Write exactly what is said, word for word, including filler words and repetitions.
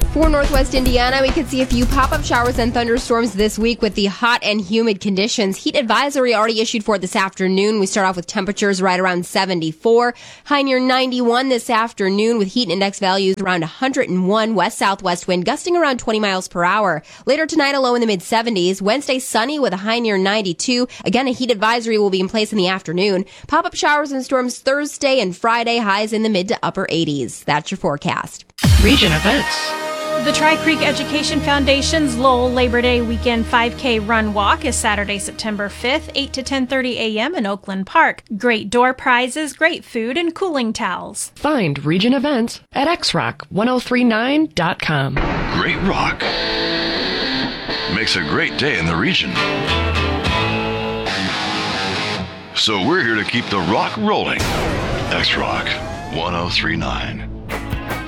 For Northwest Indiana, we could see a few pop-up showers and thunderstorms this week with the hot and humid conditions. Heat advisory already issued for this afternoon. We start off with temperatures right around seventy-four. High near ninety-one this afternoon with heat index values around one hundred one. West-southwest wind gusting around twenty miles per hour. Later tonight, a low in the mid-seventies. Wednesday, sunny with a high near ninety-two. Again, a heat advisory will be in place in the afternoon. Pop-up showers and storms Thursday and Friday. Highs in the mid to upper eighties. That's your forecast. Region events. The Tri-Creek Education Foundation's Lowell Labor Day Weekend five K Run Walk is Saturday, September fifth, eight to ten thirty a.m. in Oakland Park. Great door prizes, great food, and cooling towels. Find region events at x rock ten thirty-nine dot com. Great rock makes a great day in the region. So we're here to keep the rock rolling. X-Rock ten thirty-nine.